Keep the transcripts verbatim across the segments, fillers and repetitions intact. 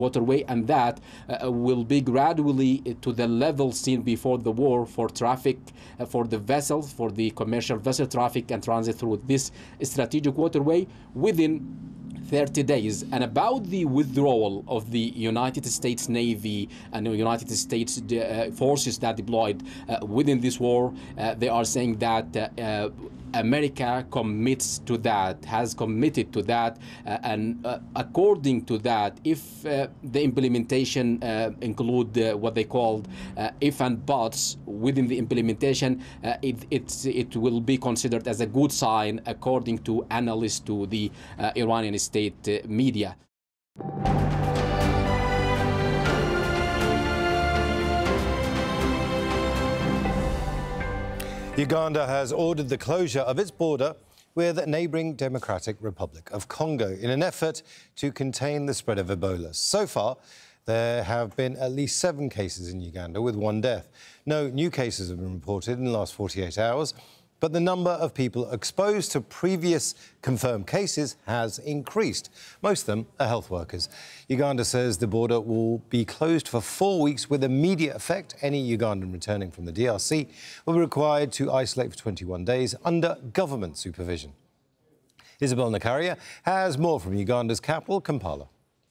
waterway, and that uh, will be gradually to the level seen before the war for traffic, uh, for the vessels, for the commercial vessel traffic and transit through this strategic waterway within thirty days. And about the withdrawal of the United States Navy and the United States uh, forces that deployed uh, within this war, uh, they are saying that uh, uh, America commits to that, has committed to that, uh, and uh, according to that, if uh, the implementation uh, include uh, what they called uh, if and buts within the implementation, uh, it, it's, it will be considered as a good sign, according to analysts to the uh, Iranian state uh, media. Uganda has ordered the closure of its border with the neighbouring Democratic Republic of Congo in an effort to contain the spread of Ebola. So far, there have been at least seven cases in Uganda, with one death. No new cases have been reported in the last forty-eight hours, but the number of people exposed to previous confirmed cases has increased. Most of them are health workers. Uganda says the border will be closed for four weeks with immediate effect. Any Ugandan returning from the D R C will be required to isolate for twenty-one days under government supervision. Isabel Nakaria has more from Uganda's capital, Kampala.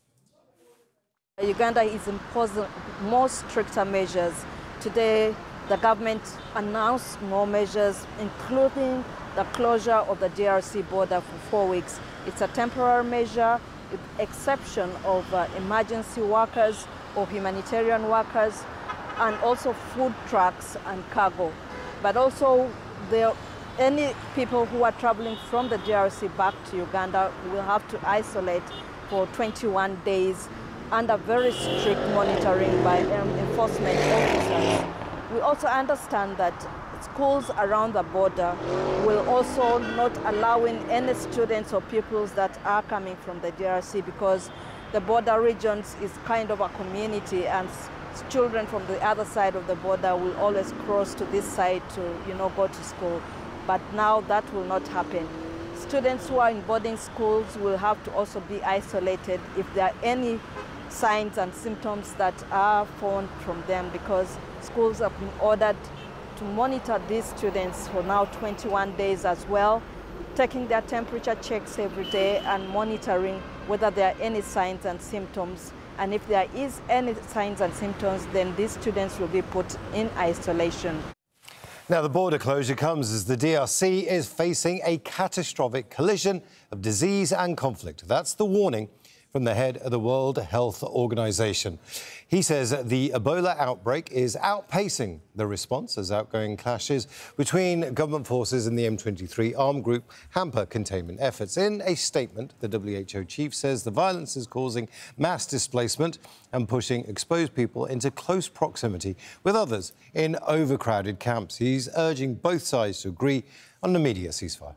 Uganda is imposing more stricter measures. Today, the government announced more measures, including the closure of the D R C border for four weeks. It's a temporary measure, with exception of uh, emergency workers or humanitarian workers, and also food trucks and cargo. But also, there, any people who are traveling from the D R C back to Uganda will have to isolate for twenty-one days under very strict monitoring by um, enforcement officers. We also understand that schools around the border will also not allowing any students or pupils that are coming from the D R C, because the border regions is kind of a community, and children from the other side of the border will always cross to this side to, you know, go to school. But now that will not happen. Students who are in boarding schools will have to also be isolated if there are any signs and symptoms that are found from them, because schools have been ordered to monitor these students for now twenty-one days as well, taking their temperature checks every day and monitoring whether there are any signs and symptoms. And if there is any signs and symptoms, then these students will be put in isolation. Now, the border closure comes as the D R C is facing a catastrophic collision of disease and conflict. That's the warning from the head of the World Health Organization. He says the Ebola outbreak is outpacing the response as outgoing clashes between government forces and the M twenty-three armed group hamper containment efforts. In a statement, the W H O chief says the violence is causing mass displacement and pushing exposed people into close proximity with others in overcrowded camps. He's urging both sides to agree on an immediate ceasefire.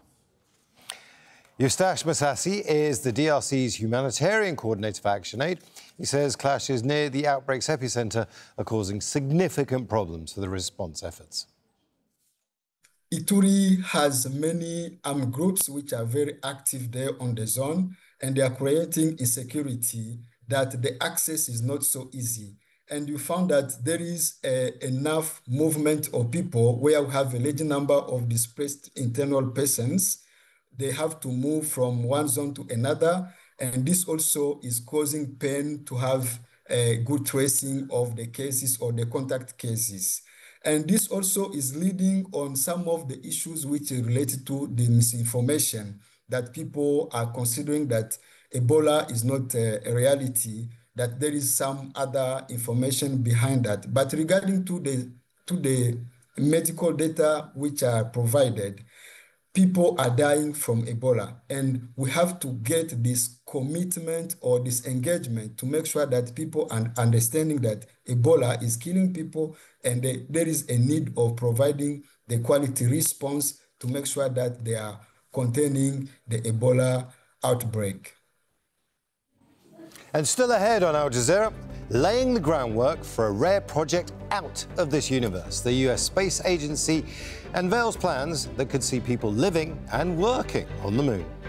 Eustache Masasi is the D R C's humanitarian coordinator for ActionAid. He says clashes near the outbreak's epicentre are causing significant problems for the response efforts. Ituri has many armed groups which are very active there on the zone, and they are creating insecurity that the access is not so easy. And you found that there is uh, enough movement of people where we have a large number of displaced internal persons. They have to move from one zone to another, and this also is causing pain to have a good tracing of the cases or the contact cases. And this also is leading on some of the issues which are related to the misinformation, that people are considering that Ebola is not a, a reality, that there is some other information behind that. But regarding to the, to the medical data which are provided, people are dying from Ebola, and we have to get this commitment or this engagement to make sure that people are understanding that Ebola is killing people, and they, there is a need of providing the quality response to make sure that they are containing the Ebola outbreak. And still ahead on Al Jazeera, laying the groundwork for a rare project out of this universe. The U S Space Agency unveils plans that could see people living and working on the moon.